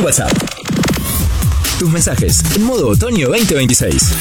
WhatsApp. Tus mensajes en modo otoño 2026.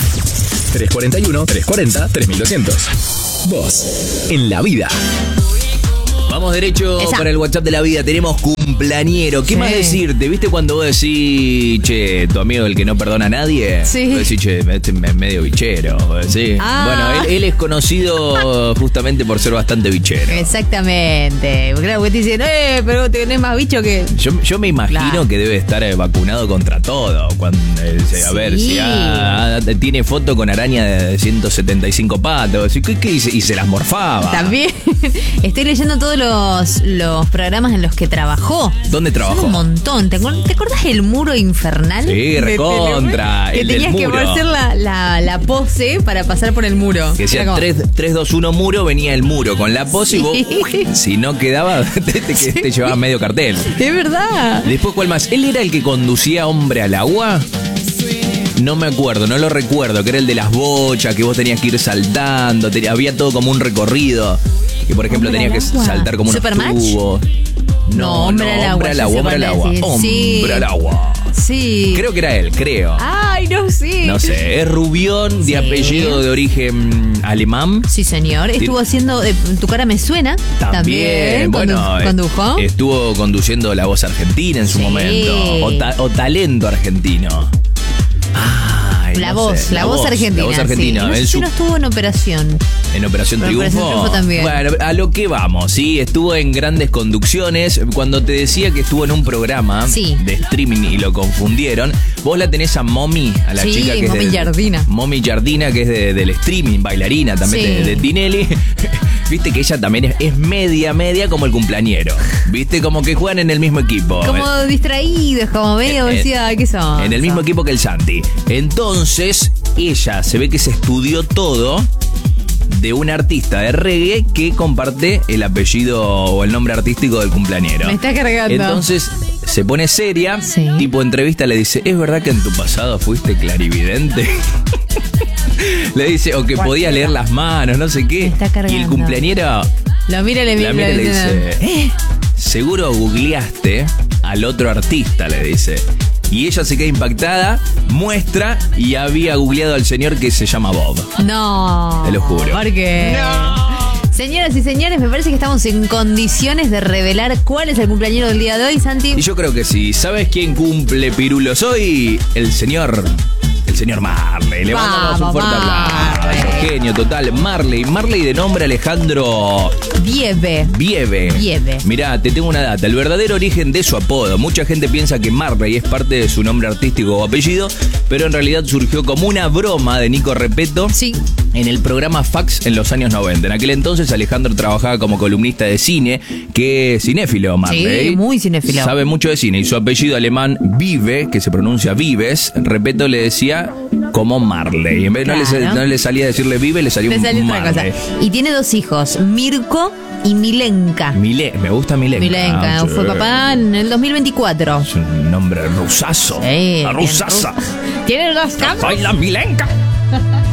341-340-3200. Vos, en la vida. Vamos derecho para el WhatsApp de la vida. Tenemos cumpleañero. ¿Qué más decirte? ¿Viste cuando vos decís, che, tu amigo el que no perdona a nadie? Sí. Vos decís, che, este es medio bichero. ¿Sí? Bueno, él es conocido justamente por ser bastante bichero. Exactamente. Claro, porque te dicen, pero tenés más bicho que... Yo me imagino que debe estar vacunado contra todo. Cuando, a ver, si tiene foto con araña de 175 patos. ¿Qué dice? Y se las morfaba. También. Estoy leyendo todos los programas en los que trabajó. ¿Dónde trabajó? Son un montón. ¿Te acordás del muro infernal? Sí, recontra. Que tenías que hacer la pose para pasar por el muro. Que decía 3, 2, 1 muro, venía el muro con la pose y vos, si no quedaba, te llevaba medio cartel. Es verdad. Después, ¿cuál más? ¿Él era el que conducía Hombre al Agua? No me acuerdo, no lo recuerdo, que era el de las bochas, que vos tenías que ir saltando, había todo como un recorrido. Que por ejemplo tenías que saltar como unos tubos. No, Hombre al Agua. Hombre al Agua. Sí. Creo que era él, creo. Ay, no sé. No sé, es rubión, de apellido de origen alemán. Sí, señor. Estuvo haciendo Tu cara me suena. También. Bueno, condujo. Estuvo conduciendo La Voz Argentina en su momento. O Talento Argentino. La voz argentina. La Voz Argentina. Sí. No sé si no estuvo en Operación. ¿En Operación Triunfo? Operación Triunfo también. Bueno, a lo que vamos, ¿sí? Estuvo en grandes conducciones. Cuando te decía que estuvo en un programa de streaming y lo confundieron, vos la tenés a Momi, a la chica que Momi es Giardina. Momi Giardina, que es del streaming, bailarina también de Tinelli. Viste que ella también es media como el cumpleañero. Viste, como que juegan en el mismo equipo. Como distraídos, como medio decía, ¿qué son? En el mismo equipo que el Santi. Entonces, ella se ve que se estudió todo de un artista de reggae que comparte el apellido o el nombre artístico del cumpleañero. Me está cargando. Entonces se pone seria, tipo entrevista, le dice, ¿es verdad que en tu pasado fuiste clarividente? Le dice, o que podía leer las manos, no sé qué. Está cargando. Y el cumpleañero lo mira y le dice, seguro googleaste al otro artista, le dice. Y ella se queda impactada, muestra y había googleado al señor que se llama Bob. No. Te lo juro. ¿Por qué? No. Señoras y señores, me parece que estamos en condiciones de revelar cuál es el cumpleañero del día de hoy, Santi. Y yo creo que sí. ¿Sabes quién cumple pirulos hoy? El señor Marley. Le mandamos un fuerte aplauso. Genio total. Marley de nombre Alejandro Vieve. Mirá, te tengo una data. El verdadero origen de su apodo. Mucha gente piensa que Marley es parte de su nombre artístico o apellido, pero en realidad surgió como una broma de Nico Repetto en el programa Fax en los años 90. En aquel entonces Alejandro trabajaba como columnista de cine, que es cinéfilo Marley. Sí, muy cinéfilo. Sabe mucho de cine y su apellido alemán Vive, que se pronuncia Vives, Repetto le decía como Marley. En vez no le salía a decirle Vive, le salió Marley. Y tiene 2 hijos, Mirko y Milenka. Me gusta Milenka. Fue papá en el 2024. Es un nombre rusazo. La rusasa. ¿Tiene 2 campos? Soy la Milenka.